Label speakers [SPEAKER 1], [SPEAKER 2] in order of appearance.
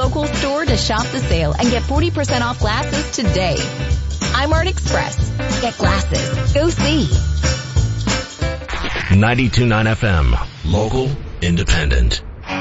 [SPEAKER 1] local store to shop the sale and get 40% off glasses today. I'm Art Express. Get glasses. Go see.
[SPEAKER 2] 92.9 FM. Local, independent.